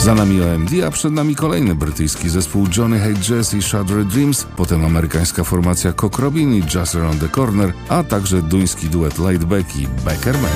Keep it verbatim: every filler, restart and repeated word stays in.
Za nami O M D, a przed nami kolejny brytyjski zespół Johnny Hate Jazz i Shattered Dreams, potem amerykańska formacja Cock Robin i Just Around the Corner, a także duński duet Lightback i Becker Man.